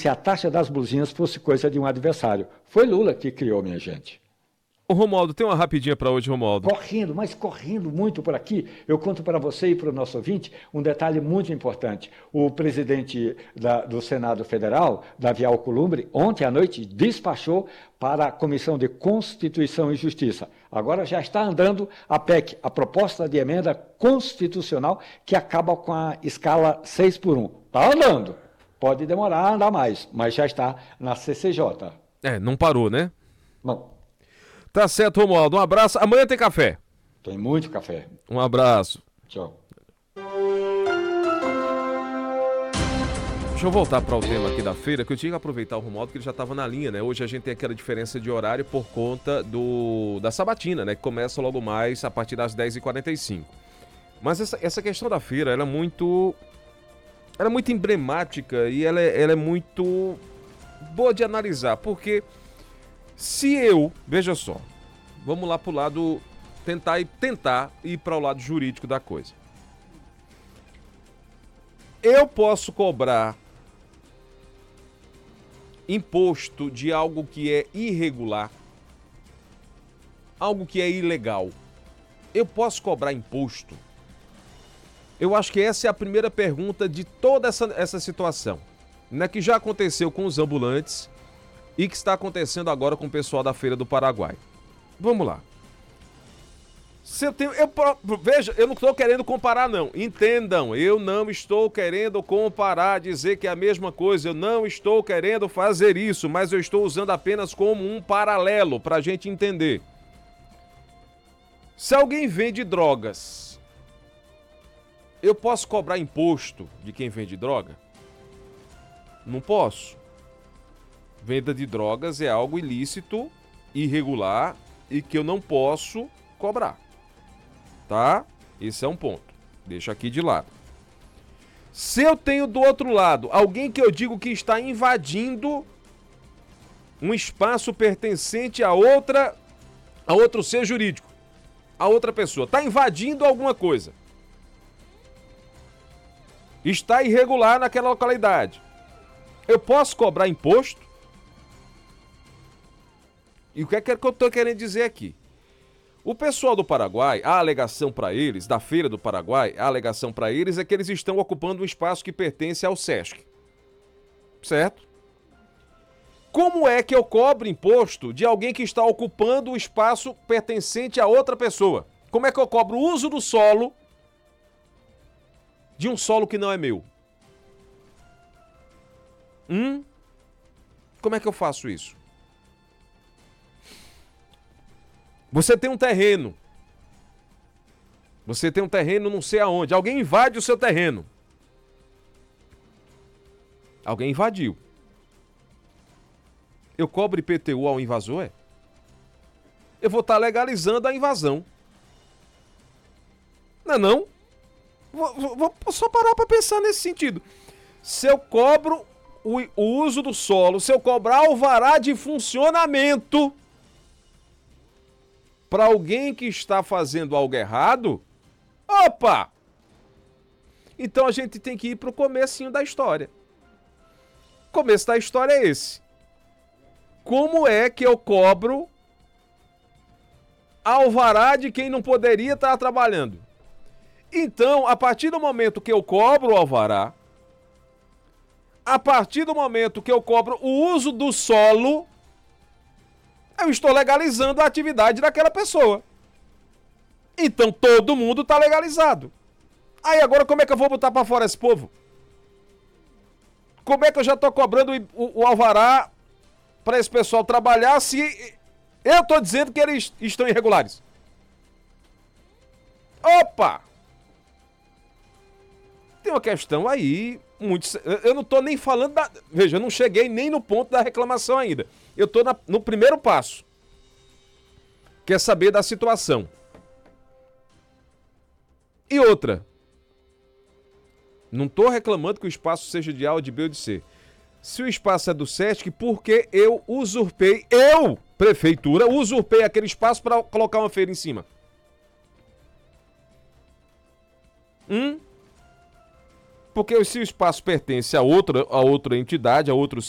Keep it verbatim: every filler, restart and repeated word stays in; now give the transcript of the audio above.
se a taxa das blusinhas fosse coisa de um adversário. Foi Lula que criou, minha gente. Ô Romualdo, tem uma rapidinha para hoje, Romualdo. Correndo, mas correndo muito por aqui, eu conto para você e para o nosso ouvinte um detalhe muito importante. O presidente da, do Senado Federal, Davi Alcolumbre, ontem à noite despachou para a Comissão de Constituição e Justiça. Agora já está andando a P E C, a proposta de emenda constitucional que acaba com a escala seis por um. Está andando. Pode demorar a andar mais, mas já está na C C J. É, não parou, né? Não. Tá certo, Romualdo. Um abraço. Amanhã tem café. Tem muito café. Um abraço. Tchau. Deixa eu voltar para o tema aqui da feira, que eu tinha que aproveitar o Romualdo, que ele já estava na linha, né? Hoje a gente tem aquela diferença de horário por conta do da sabatina, né? Que começa logo mais a partir das dez e quarenta e cinco. Mas essa, essa questão da feira, ela é muito... Ela é muito emblemática e ela é, ela é muito boa de analisar, porque... Se eu, veja só, vamos lá para o lado, tentar, tentar ir para o lado jurídico da coisa. Eu posso cobrar imposto de algo que é irregular, algo que é ilegal. Eu posso cobrar imposto? Eu acho que essa é a primeira pergunta de toda essa, essa situação, né, que já aconteceu com os ambulantes, e que está acontecendo agora com o pessoal da Feira do Paraguai. Vamos lá. Se eu tenho, eu, veja, eu não estou querendo comparar, não. Entendam, eu não estou querendo comparar, dizer que é a mesma coisa. Eu não estou querendo fazer isso, mas eu estou usando apenas como um paralelo para a gente entender. Se alguém vende drogas, eu posso cobrar imposto de quem vende droga? Não posso. Venda de drogas é algo ilícito, irregular e que eu não posso cobrar, tá? Esse é um ponto. Deixa aqui de lado. Se eu tenho do outro lado alguém que eu digo que está invadindo um espaço pertencente a outra, a outro ser jurídico, a outra pessoa, está invadindo alguma coisa, está irregular naquela localidade, eu posso cobrar imposto? E o que é que eu estou querendo dizer aqui? O pessoal do Paraguai, a alegação para eles, da Feira do Paraguai, a alegação para eles é que eles estão ocupando um espaço que pertence ao Sesc. Certo? Como é que eu cobro imposto de alguém que está ocupando o espaço pertencente a outra pessoa? Como é que eu cobro o uso do solo de um solo que não é meu? Hum? Como é que eu faço isso? Você tem um terreno. Você tem um terreno não sei aonde. Alguém invade o seu terreno. Alguém invadiu. Eu cobro I P T U ao invasor, é? Eu vou estar legalizando a invasão. Não é não? Vou, vou, vou só parar para pensar nesse sentido. Se eu cobro o, o uso do solo, se eu cobrar alvará de funcionamento para alguém que está fazendo algo errado, opa! Então a gente tem que ir para o comecinho da história. O começo da história é esse. Como é que eu cobro alvará de quem não poderia estar trabalhando? Então, a partir do momento que eu cobro o alvará, a partir do momento que eu cobro o uso do solo, eu estou legalizando a atividade daquela pessoa. Então todo mundo está legalizado. Aí agora como é que eu vou botar para fora esse povo? Como é que eu já estou cobrando o, o alvará para esse pessoal trabalhar se eu estou dizendo que eles estão irregulares? Opa! Tem uma questão aí muito... Eu não estou nem falando da... Veja, eu não cheguei nem no ponto da reclamação ainda. Eu estou no primeiro passo. Quer saber da situação. E outra. Não estou reclamando que o espaço seja de A ou de B ou de C. Se o espaço é do Sesc, por que eu usurpei, eu, prefeitura, usurpei aquele espaço para colocar uma feira em cima? Hum? Porque se o espaço pertence a outra, a outra entidade, a outro